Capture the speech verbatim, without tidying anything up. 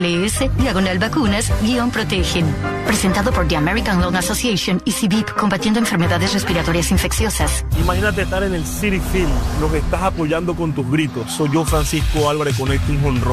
L S, diagonal vacunas, guión protegen. Presentado por The American Lung Association y C B I P, combatiendo enfermedades respiratorias infecciosas. Imagínate estar en el Citi Field, los estás apoyando con tus gritos. Soy yo, Francisco Álvarez, con este un jonrón.